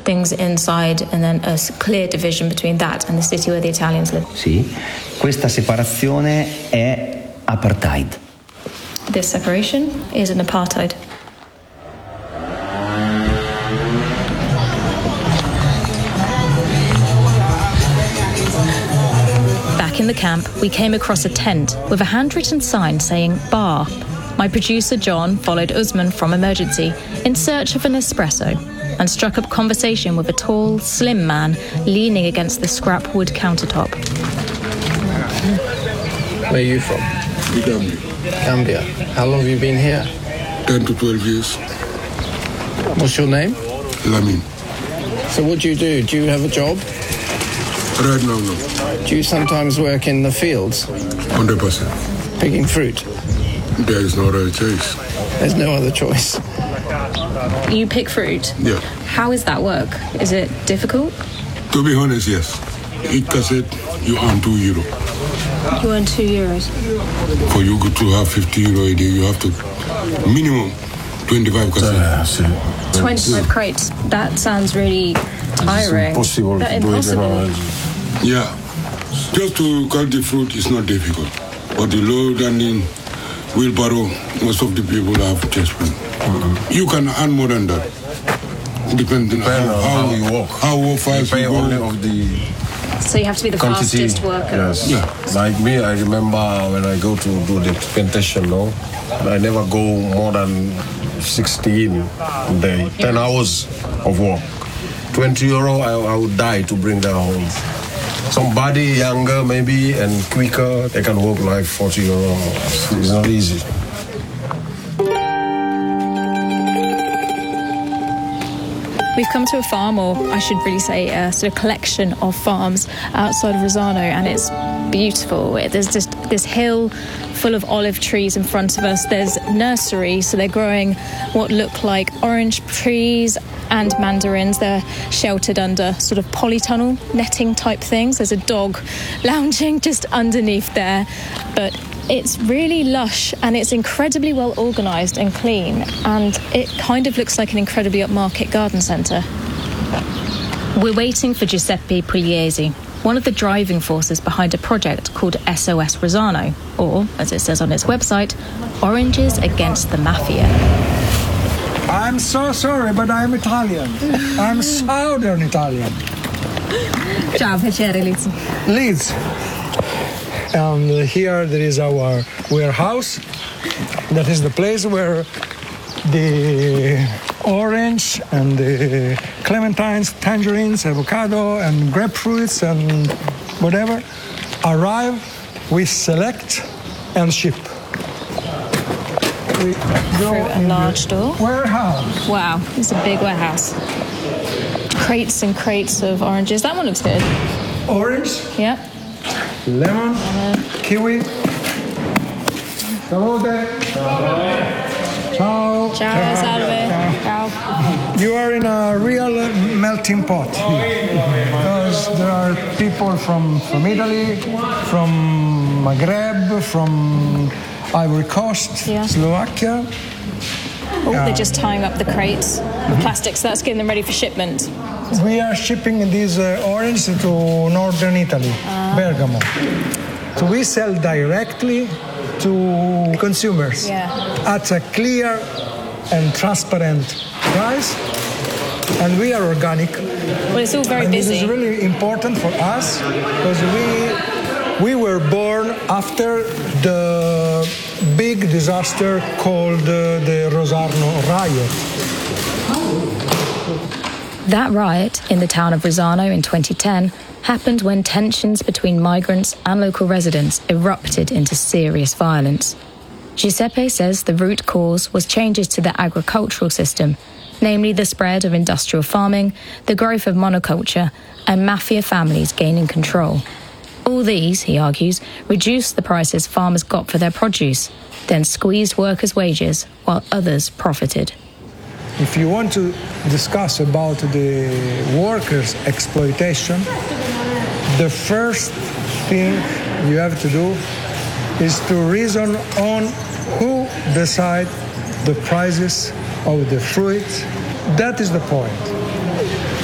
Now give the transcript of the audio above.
things inside, and then a clear division between that and the city where the Italians live. Sì, questa separazione è apartheid. This separation is an apartheid. Back in the camp, we came across a tent with a handwritten sign saying bar. My producer John followed Usman from emergency in search of an espresso and struck up conversation with a tall, slim man leaning against the scrap wood countertop. Where are you from? Gambia. How long have you been here? 10 to 12 years. What's your name? Lamin. So what do? Do you have a job? Right now, no. Do you sometimes work in the fields? 100%. Picking fruit? There is no other choice. There's no other choice. You pick fruit? Yeah. How is that work? Is it difficult? To be honest, yes. Each cassette, you earn €2. You earn €2. For you to have 50 euro a day, you have to minimum 25 cassettes. 25 crates. That sounds really tiring. It's impossible to do it. Yeah. Just to cut the fruit is not difficult. But the load and in wheelbarrow, most of the people have chest pain. You can earn more than that. Depending on how you walk. How fast you go. Only of the So you have to be the quantity. fastest worker. Yes. Yeah. Like me, I remember when I go to do the plantation, I never go more than 16 a day, 10 hours of work. €20, I would die to bring that home. Somebody younger maybe and quicker, they can work like €40. It's not easy. We've come to a farm, or I should really say a sort of collection of farms outside of Rosano, and it's beautiful. There's just this hill full of olive trees in front of us. There's nursery, so they're growing what look like orange trees and mandarins. They're sheltered under sort of polytunnel netting type things. There's a dog lounging just underneath there, but it's really lush and it's incredibly well organised and clean, and it kind of looks like an incredibly upmarket garden centre. We're waiting for Giuseppe Pugliese, one of the driving forces behind a project called SOS Rosano, or, as it says on its website, Oranges Against the Mafia. I'm so sorry, but I'm Italian. I'm Southern Italian. Ciao, piacere, Liz. Leeds. And here there is our warehouse. That is the place where the orange and the clementines, tangerines, avocado and grapefruits and whatever arrive. We select and ship. We go Through a large store. Warehouse. Wow, it's a big warehouse. Crates and crates of oranges. That one looks good. Orange. Yep. Lemon, kiwi, salute, ciao, Ciao, salve. Ciao. You are in a real melting pot because there are people from Italy, from Maghreb, from Ivory Coast, Yeah. Slovakia. Oh, they're just tying up the crates with plastic, so that's getting them ready for shipment. We are shipping these oranges to northern Italy, Bergamo. So we sell directly to consumers at a clear and transparent price, and we are organic. Well, it's all very busy. This is really important for us because we were born after the big disaster called the Rosarno riot. That riot in the town of Rosano in 2010 happened when tensions between migrants and local residents erupted into serious violence. Giuseppe says the root cause was changes to the agricultural system, namely the spread of industrial farming, the growth of monoculture, and mafia families gaining control. All these, he argues, reduced the prices farmers got for their produce, then squeezed workers' wages while others profited. If you want to discuss about the workers' exploitation, the first thing you have to do is to reason on who decide the prices of the fruit. That is the point.